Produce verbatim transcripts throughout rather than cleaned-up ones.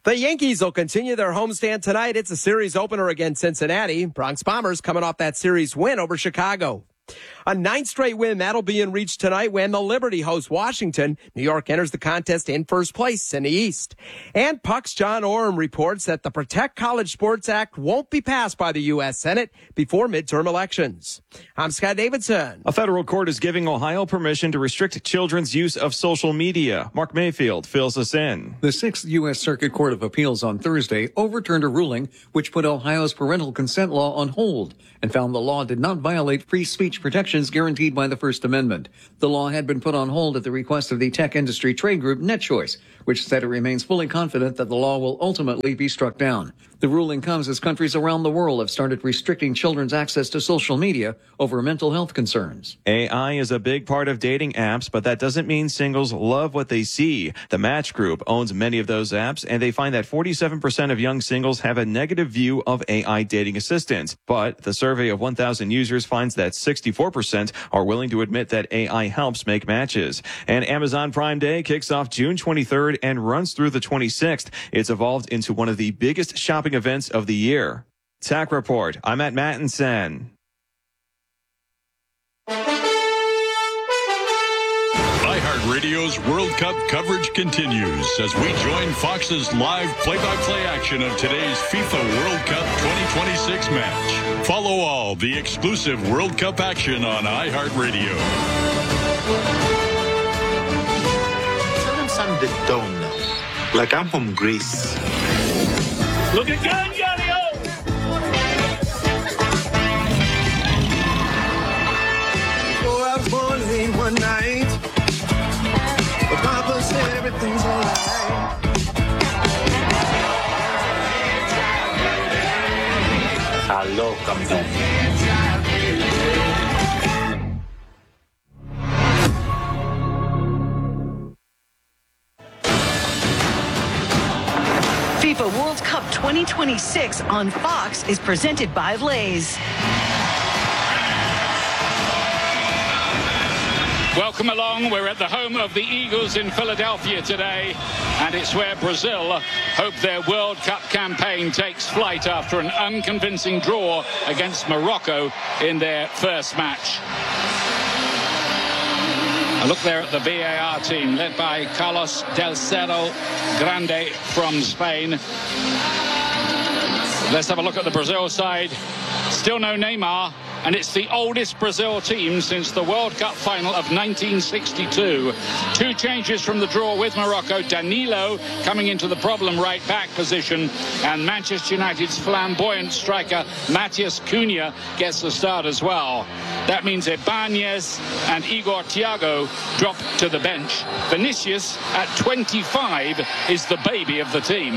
The Yankees will continue their homestand tonight. It's a series opener against Cincinnati. Bronx Bombers coming off that series win over Chicago. A ninth straight win, that'll be in reach tonight when the Liberty hosts Washington. New York enters the contest in first place in the East. And Puck's John Oram reports that the Protect College Sports Act won't be passed by the U S Senate before midterm elections. I'm Scott Davidson. A federal court is giving Ohio permission to restrict children's use of social media. Mark Mayfield fills us in. The Sixth U S Circuit Court of Appeals on Thursday overturned a ruling which put Ohio's parental consent law on hold and found the law did not violate free speech protections guaranteed by the First Amendment. The law had been put on hold at the request of the tech industry trade group NetChoice, which said it remains fully confident that the law will ultimately be struck down. The ruling comes as countries around the world have started restricting children's access to social media over mental health concerns. A I is a big part of dating apps, but that doesn't mean singles love what they see. The Match Group owns many of those apps, and they find that forty-seven percent of young singles have a negative view of A I dating assistants. But the survey of one thousand users finds that sixty-four percent are willing to admit that A I helps make matches. And Amazon Prime Day kicks off June twenty-third and runs through the twenty-sixth. It's evolved into one of the biggest shopping events of the year. Tech Report, I'm at Mattinson. iHeartRadio's World Cup coverage continues as we join Fox's live play-by-play action of today's FIFA World Cup twenty twenty-six match. Follow all the exclusive World Cup action on iHeartRadio. Tell them something they don't know. Like I'm from Greece. Look at Gangario! Oh, I was born late one night. But Papa said everything's alright. Hello, campeón. FIFA World Cup twenty twenty-six on Fox is presented by Lay's. Welcome along. We're at the home of the Eagles in Philadelphia today, and it's where Brazil hope their World Cup campaign takes flight after an unconvincing draw against Morocco in their first match. A look there at the V A R team, led by Carlos Del Cerro Grande from Spain. Let's have a look at the Brazil side. Still no Neymar, and it's the oldest Brazil team since the World Cup final of nineteen sixty-two. Two changes from the draw with Morocco. Danilo coming into the problem right back position, and Manchester United's flamboyant striker Matheus Cunha gets the start as well. That means Ibanez and Igor Thiago drop to the bench. Vinicius at twenty-five is the baby of the team.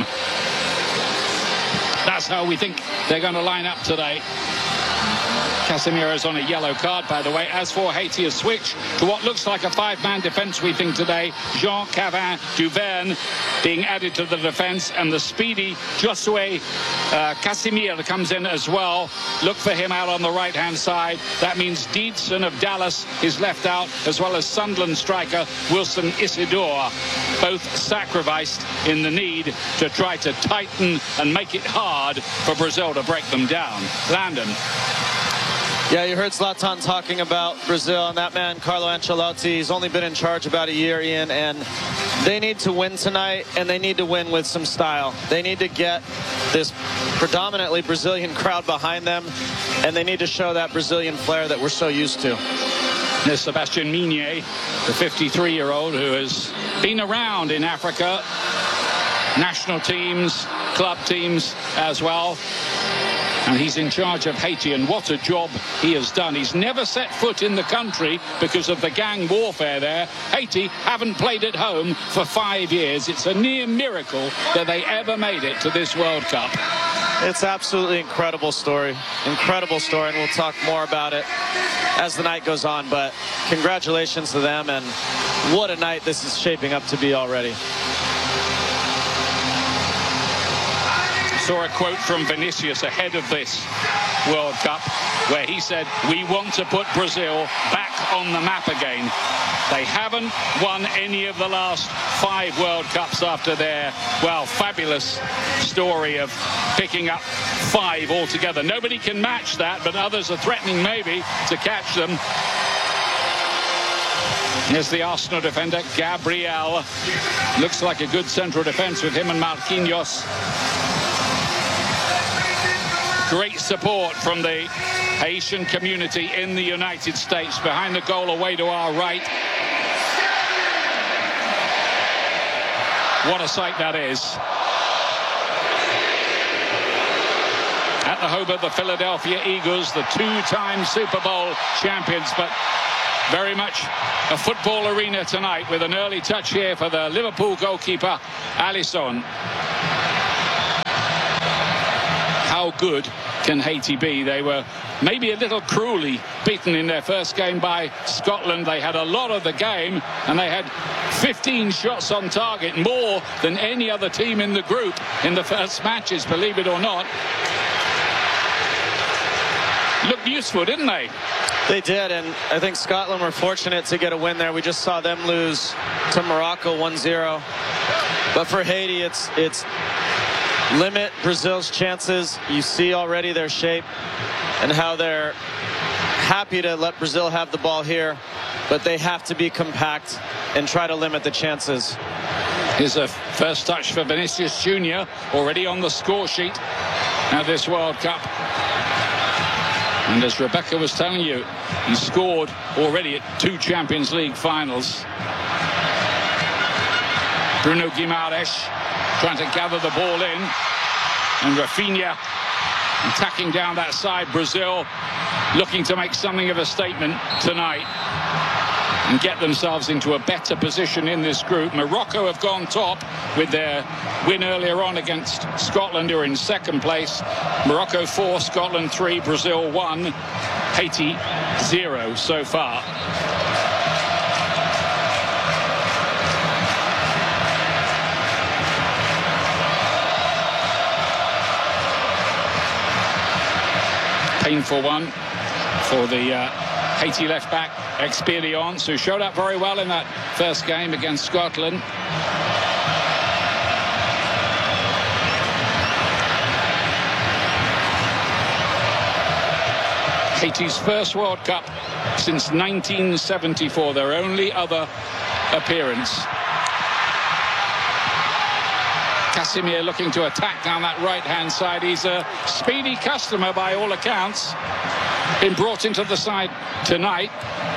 That's how we think they're going to line up today. Casemiro's on a yellow card, by the way. As for Haiti, a switch to what looks like a five-man defence, we think, today. Jean Cavin Duverne being added to the defence, and the speedy Josué uh, Casemiro comes in as well. Look for him out on the right-hand side. That means Deedson of Dallas is left out, as well as Sunderland striker Wilson Isidore, both sacrificed in the need to try to tighten and make it hard for Brazil to break them down. Landon. Yeah, you heard Zlatan talking about Brazil, and that man, Carlo Ancelotti, he's only been in charge about a year, Ian, and they need to win tonight, and they need to win with some style. They need to get this predominantly Brazilian crowd behind them, and they need to show that Brazilian flair that we're so used to. There's Sebastian Meunier, the fifty-three-year-old who has been around in Africa, national teams, club teams as well. And he's in charge of Haiti, and what a job he has done. He's never set foot in the country because of the gang warfare there. Haiti haven't played at home for five years. It's a near miracle that they ever made it to this World Cup. It's absolutely incredible story. Incredible story, and we'll talk more about it as the night goes on. But congratulations to them, and what a night this is shaping up to be already. Saw a quote from Vinicius ahead of this. World Cup, where he said, we want to put Brazil back on the map again. They haven't won any of the last five World Cups after their, well, fabulous story of picking up five altogether. Nobody can match that, but others are threatening maybe to catch them. Here's the Arsenal defender, Gabriel. Looks like a good central defense with him and Marquinhos. Great support from the Haitian community in the United States. Behind the goal away to our right. What a sight that is. At the home of the Philadelphia Eagles, the two-time Super Bowl champions, but very much a football arena tonight with an early touch here for the Liverpool goalkeeper, Alisson. How good can Haiti be? They were maybe a little cruelly beaten in their first game by Scotland. They had a lot of the game and they had fifteen shots on target, more than any other team in the group in the first matches, believe it or not. Looked useful, didn't they? They did, and I think Scotland were fortunate to get a win there. We just saw them lose to Morocco one zero. But for Haiti, it's it's limit Brazil's chances. You see already their shape and how they're happy to let Brazil have the ball here, but they have to be compact and try to limit the chances. Here's a first touch for Vinicius Junior, already on the score sheet at this World Cup. And as Rebecca was telling you, he scored already at two Champions League finals. Bruno Guimaraes trying to gather the ball in. And Rafinha attacking down that side. Brazil looking to make something of a statement tonight and get themselves into a better position in this group. Morocco have gone top with their win earlier on against Scotland, who are in second place. Morocco four, Scotland three, Brazil one, Haiti zero so far. Painful one for the uh, Haiti left back, Experience, who showed up very well in that first game against Scotland. Haiti's first World Cup since nineteen seventy-four, their only other appearance. Casemiro looking to attack down that right-hand side. He's a speedy customer by all accounts. Been brought into the side tonight